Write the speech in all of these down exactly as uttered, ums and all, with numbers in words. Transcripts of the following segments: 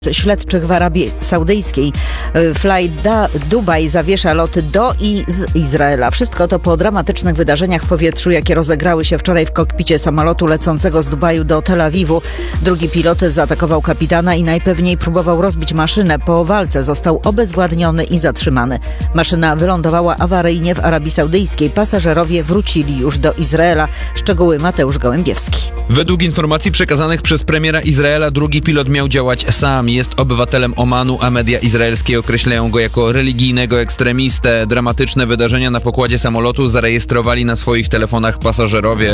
Śledczych w Arabii Saudyjskiej. Fly Dubai zawiesza loty do i z Izraela. Wszystko to po dramatycznych wydarzeniach w powietrzu, jakie rozegrały się wczoraj w kokpicie samolotu lecącego z Dubaju do Tel Awiwu. Drugi pilot zaatakował kapitana i najpewniej próbował rozbić maszynę. Po walce został obezwładniony i zatrzymany. Maszyna wylądowała awaryjnie w Arabii Saudyjskiej. Pasażerowie wrócili już do Izraela. Szczegóły Mateusz Gołębiewski. Według informacji przekazanych przez premiera Izraela drugi pilot miał działać sam. Jest obywatelem Omanu, a media izraelskie określają go jako religijnego ekstremistę. Dramatyczne wydarzenia na pokładzie samolotu zarejestrowali na swoich telefonach pasażerowie.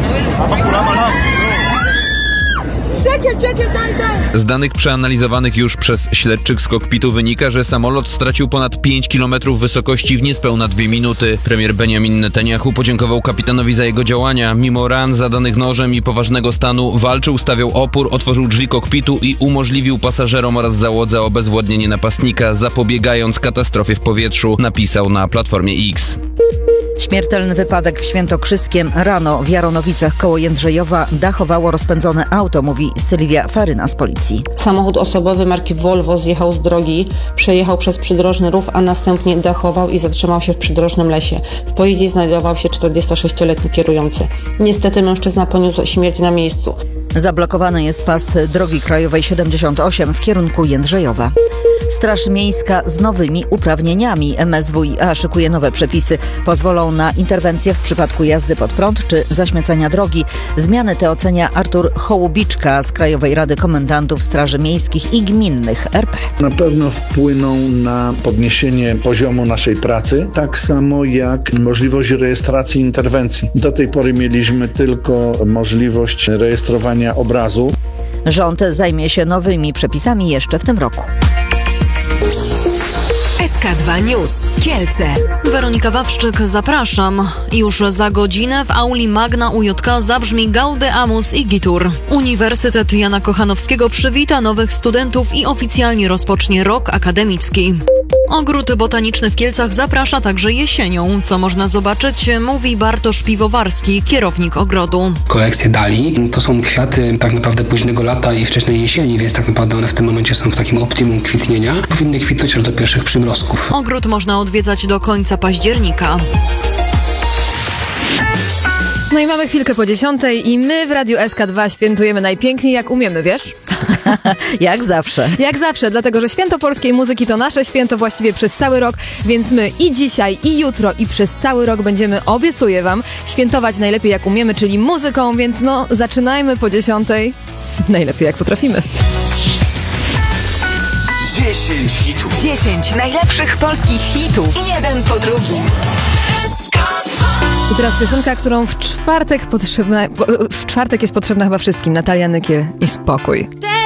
Z danych przeanalizowanych już przez śledczych z kokpitu wynika, że samolot stracił ponad pięć kilometrów wysokości w niespełna dwie minuty. Premier Benjamin Netanyahu podziękował kapitanowi za jego działania. Mimo ran zadanych nożem i poważnego stanu walczył, stawiał opór, otworzył drzwi kokpitu i umożliwił pasażerom oraz załodze obezwładnienie napastnika, zapobiegając katastrofie w powietrzu, napisał na platformie X. Śmiertelny wypadek w Świętokrzyskiem. Rano w Jaronowicach koło Jędrzejowa dachowało rozpędzone auto, mówi Sylwia Faryna z policji. Samochód osobowy marki Volvo zjechał z drogi, przejechał przez przydrożny rów, a następnie dachował i zatrzymał się w przydrożnym lesie. W pojeździe znajdował się czterdziestosześcioletni kierujący. Niestety mężczyzna poniósł śmierć na miejscu. Zablokowany jest pas drogi krajowej siedemdziesiąt osiem w kierunku Jędrzejowa. Straż Miejska z nowymi uprawnieniami. M S W i A szykuje nowe przepisy. Pozwolą na interwencję w przypadku jazdy pod prąd czy zaśmiecania drogi. Zmiany te ocenia Artur Hołubiczka z Krajowej Rady Komendantów Straży Miejskich i Gminnych R P. Na pewno wpłyną na podniesienie poziomu naszej pracy, tak samo jak możliwość rejestracji interwencji. Do tej pory mieliśmy tylko możliwość rejestrowania obrazu. Rząd zajmie się nowymi przepisami jeszcze w tym roku. S K dwa News. Kielce. Weronika Wawrzyk, zapraszam. Już za godzinę w auli Magna U J K zabrzmi Gaudeamus Igitur. Uniwersytet Jana Kochanowskiego przywita nowych studentów i oficjalnie rozpocznie rok akademicki. Ogród botaniczny w Kielcach zaprasza także jesienią. Co można zobaczyć, mówi Bartosz Piwowarski, kierownik ogrodu. Kolekcje dali to są kwiaty tak naprawdę późnego lata i wczesnej jesieni, więc tak naprawdę one w tym momencie są w takim optimum kwitnienia. Powinny kwitnąć aż do pierwszych przymrozków. Ogród można odwiedzać do końca października. No i mamy chwilkę po dziesiątej i my w Radiu S K dwa świętujemy najpiękniej jak umiemy, wiesz? Jak zawsze. Jak zawsze, dlatego że Święto Polskiej Muzyki to nasze święto właściwie przez cały rok, więc my i dzisiaj, i jutro, i przez cały rok będziemy, obiecuję wam, świętować najlepiej jak umiemy, czyli muzyką, więc no zaczynajmy po dziesiątej najlepiej jak potrafimy. dziesięć hitów. dziesięć najlepszych polskich hitów. Jeden po drugim. S K dwa. I teraz piosenka, którą w czwartek potrzebna, w czwartek jest potrzebna chyba wszystkim. Natalia Nykiel i Spokój.